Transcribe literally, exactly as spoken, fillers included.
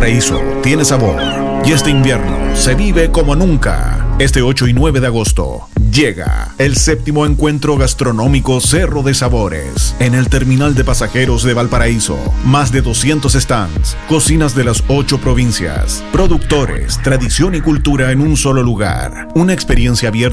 Valparaíso tiene sabor y este invierno se vive como nunca. Este ocho y nueve de agosto llega el séptimo encuentro gastronómico Cerro de Sabores en el terminal de pasajeros de Valparaíso. Más de doscientos stands, cocinas de las ocho provincias, productores, tradición y cultura en un solo lugar. Una experiencia abierta